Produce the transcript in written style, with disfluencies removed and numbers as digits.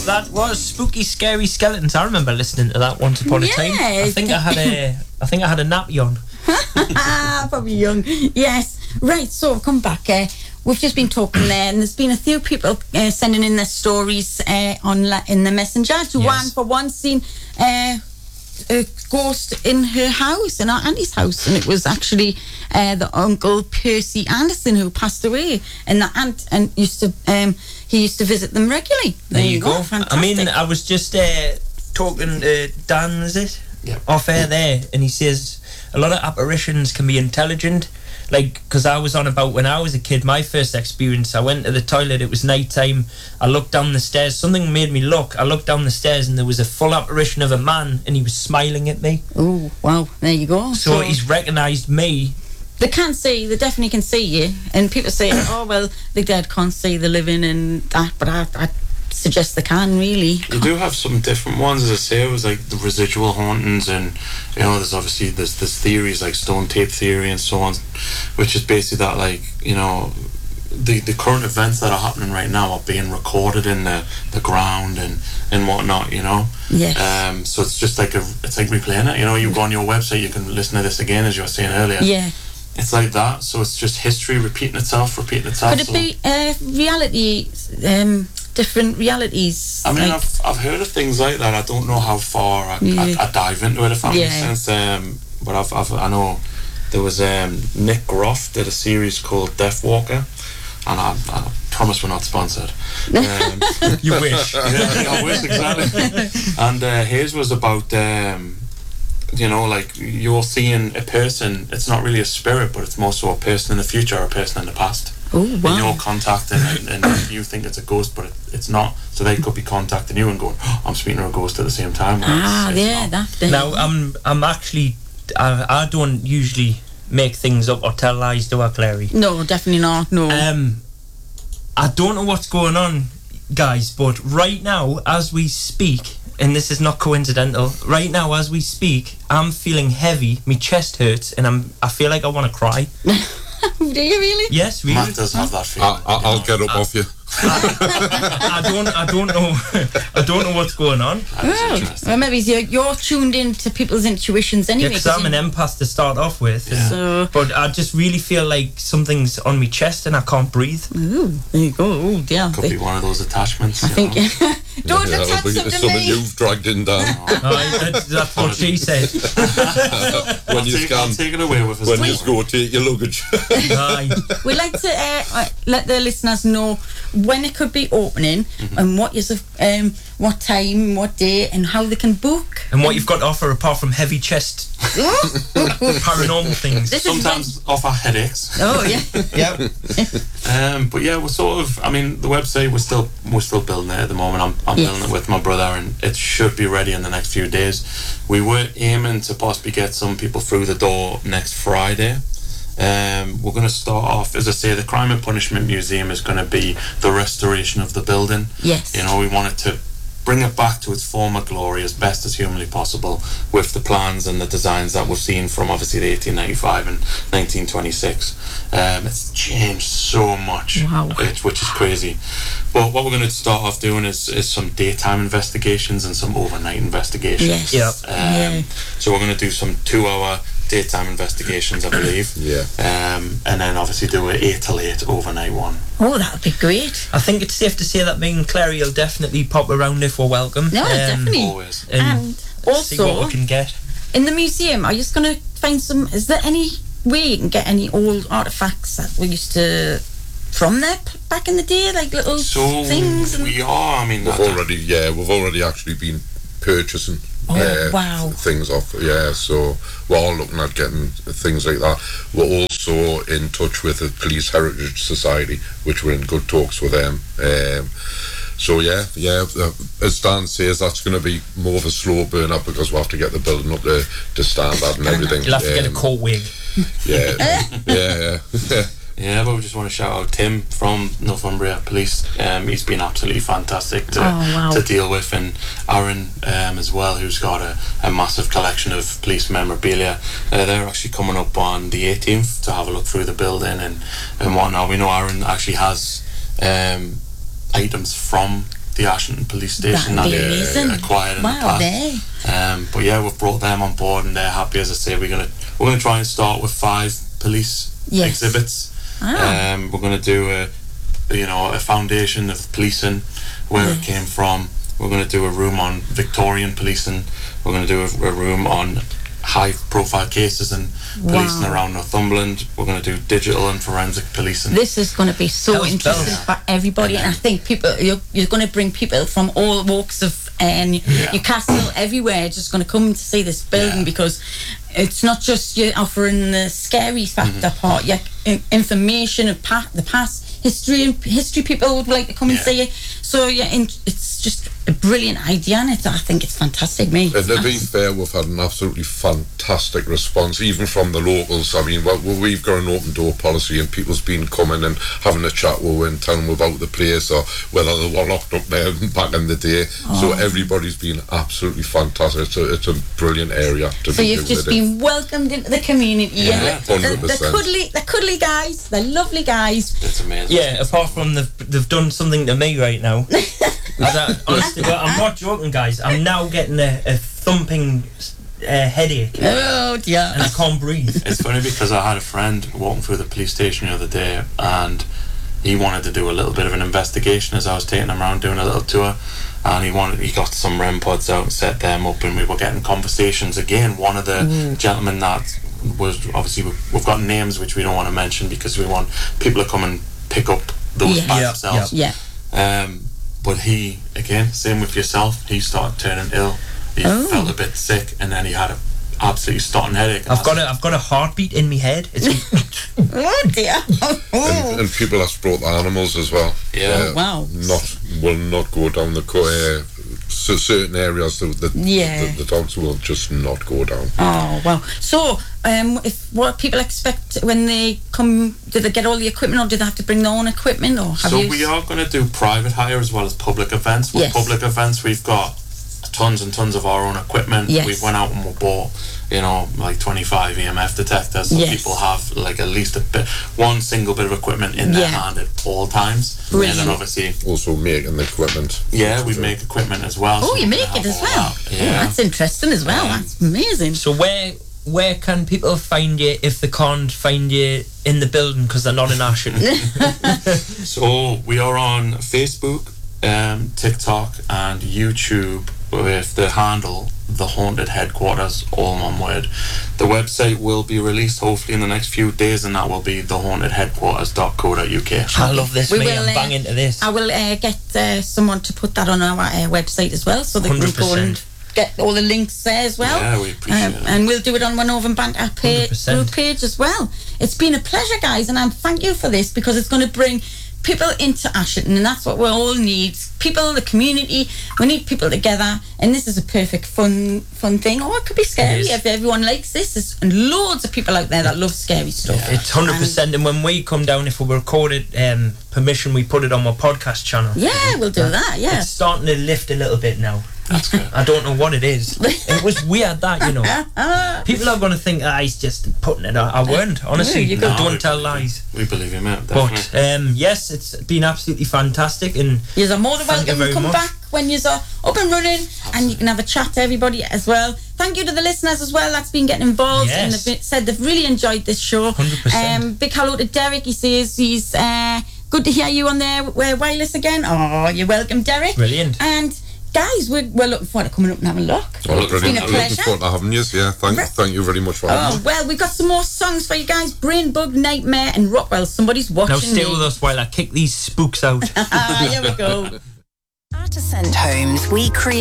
that was Spooky Scary Skeletons. I remember listening to that once upon a time. I think I had a nappy on. Probably young. Yes. Right, so I've come back. We've just been talking there, and there's been a few people sending in their stories in the messenger. Joanne, for one, seen a ghost in her house, in our auntie's house, and it was actually the Uncle Percy Anderson who passed away, and the aunt he used to visit them regularly. There you go. Fantastic. I mean, I was just talking to Dan, is it? Yeah. Off air there, and he says a lot of apparitions can be intelligent. Like, because I was on about when I was a kid, my first experience, I went to the toilet, it was night time, I looked down the stairs, something made me look, I looked down the stairs and there was a full apparition of a man and he was smiling at me. Oh, wow, there you go. So he's recognised me. They definitely can see you, and people say, oh, well, the dead can't see the living and that, but I suggest they can, really. You do have some different ones, as I say. It was like the residual hauntings, and there's obviously there's theories like stone tape theory and so on, which is basically that, like, the current events that are happening right now are being recorded in the ground and whatnot, Yes. so it's just like it's like replaying it. You go on your website, you can listen to this again, as you were saying earlier. Yeah. It's like that. So it's just history repeating itself. Could it be reality? Different realities. I mean, I've heard of things like that. I don't know how far I dive into it, if that makes sense. But I know there was Nick Groff did a series called Death Walker, and I promise we're not sponsored. You wish. Yeah, I wish, exactly. And his was about like you're seeing a person. It's not really a spirit, but it's more so a person in the future or a person in the past. Oh, wow. And you're contacting and you think it's a ghost, but it's not. So they could be contacting you and going, I'm speaking to a ghost at the same time. Now, I'm actually, I don't usually make things up or tell lies, do I, Clary? No, definitely not, no. I don't know what's going on, guys, but right now, as we speak, and this is not coincidental, right now, as we speak, I'm feeling heavy, my chest hurts, and I feel like I want to cry. Do you really? Yes, really. Matt does have that feeling. I'll get up off you. I don't know what's going on. Well, maybe you're tuned in to people's intuitions anyway. Because I'm an empath to start off with. Yeah. So, but I just really feel like something's on my chest and I can't breathe. Ooh, there you go. Oh, dear. Could be one of those attachments. I think. Don't attach something you've dragged in, Dan. That's what she said. When I'll take it away with us. When you go take your luggage. We'd like to let the listeners know when it could be opening, and what time, what day, and how they can book, and what you've got to offer apart from heavy chest paranormal things. Sometimes offer headaches. Oh yeah. Yeah. But yeah, we're sort of. I mean, the website we're still building it at the moment. I'm building it with my brother, and it should be ready in the next few days. We were aiming to possibly get some people through the door next Friday. We're going to start off, as I say, the Crime and Punishment Museum is going to be the restoration of the building. Yes. We wanted to bring it back to its former glory as best as humanly possible with the plans and the designs that we've seen from obviously the 1895 and 1926. It's changed so much, which is crazy. But what we're going to start off doing is some daytime investigations and some overnight investigations. Yes. So we're going to do some 2-hour daytime investigations, I believe. And then obviously do an 8 till 8 overnight one. Oh, that would be great. I think it's safe to say that me and Clary will definitely pop around if we're welcome. No, definitely. Always. And also, see what we can get. In the museum, are you just going to find some... Is there any way you can get any old artefacts that we used to... from there back in the day, like little things? We are, I mean... We've already actually been purchasing things off, so we're all looking at getting things like that. We're also in touch with the Police Heritage Society, which we're in good talks with them. As Dan says, that's going to be more of a slow burn up because we'll have to get the building up to standard and everything. You'll have to get a coat wig. Yeah. Yeah, but we just want to shout out Tim from Northumbria Police. He's been absolutely fantastic to deal with, and Aaron as well, who's got a massive collection of police memorabilia. They're actually coming up on the 18th to have a look through the building and whatnot. We know Aaron actually has items from the Ashington Police Station that they acquired in the past. But yeah, we've brought them on board and they're happy. As I say, we're gonna try and start with 5 police exhibits. We're gonna do a foundation of policing, where it came from. We're going to do a room on Victorian policing. We're going to do a room on high-profile cases and policing around Northumberland. We're going to do digital and forensic policing. This is going to be so interesting for everybody, and I think you're going to bring people from all walks of Newcastle, everywhere, just going to come to see this building because it's not just you're offering the scary factor part, information of the past. History people would like to come and see it. So it's just a brilliant idea, and I think it's fantastic. And to be fair, we've had an absolutely fantastic response, even from the locals. I mean, we've got an open door policy, and people's been coming and having a chat with us and telling them about the place or whether they were locked up there back in the day. So everybody's been absolutely fantastic. It's a brilliant area to so you've just been welcomed into the community. Yeah, 100%. The cuddly guys, the lovely guys. It's amazing. Yeah, apart from they've done something to me right now. Honestly, I'm not joking, guys. I'm now getting a thumping headache. Oh dear! And I can't breathe. It's funny because I had a friend walking through the police station the other day, and he wanted to do a little bit of an investigation as I was taking him around doing a little tour, and he got some REM pods out and set them up, and we were getting conversations again. One of the gentlemen that was obviously we've got names which we don't want to mention because we want people to come and pick up those by themselves. But he, again, same with yourself, he started turning ill. He felt a bit sick, and then he had a absolutely starting headache. I've got a heartbeat in my head. It's oh dear! And people have brought animals as well. Yeah. Wow. Will not go down the certain areas. The dogs will just not go down. Oh wow! So, what people expect when they come? Do they get all the equipment, or do they have to bring their own equipment? Or we are going to do private hire as well as public events. With public events, we've got tons and tons of our own equipment. We went out and we bought, like 25 EMF detectors. So people have like at least one single bit of equipment in their hand at all times. Brilliant. And then obviously also making the equipment. Yeah, we make equipment as well. Oh, so you make it as well. Yeah, that's interesting as well. That's amazing. So where can people find you if they can't find you in the building because they're not in Ashington? So we are on Facebook, TikTok and YouTube with the handle The Haunted Headquarters, all one word. The website will be released hopefully in the next few days, and that will be thehauntedheadquarters.co.uk. I love this. I'm bang into this. I will get someone to put that on our website as well, so they can go and get all the links there as well. Yeah, we appreciate it. And we'll do it on One Northern Banter group page as well. It's been a pleasure, guys, and I thank you for this because it's going to bring people into Ashington, and that's what we all need. People, the community, we need people together, and this is a perfect fun thing. Or it could be scary if everyone likes this. There's loads of people out there that love scary stuff. It's 100%, and when we come down, if we record it, permission, we put it on my podcast channel. Yeah, we'll do that, It's starting to lift a little bit now. That's good. I don't know what it is. It was weird that, People are going to think he's just putting it out. I weren't, honestly. Don't tell lies. We believe you, mate. But, yes, it's been absolutely fantastic. And you're more than welcome to come back when you're up and running. Absolutely. And you can have a chat to everybody as well. Thank you to the listeners as well that's been getting involved. And they've said they've really enjoyed this show. 100%. Big hello to Derek. He says he's good to hear you on there wireless again. Oh, you're welcome, Derek. Brilliant. And guys, we're looking forward to coming up and having a look. It's been a pleasure. Looking forward to having you. Yeah, thank you very much for having me. Well, we've got some more songs for you guys. Brain Bug, Nightmare and Rockwell. Somebody's watching. Now stay with us while I kick these spooks out. Here we go. At Ascent Homes, we create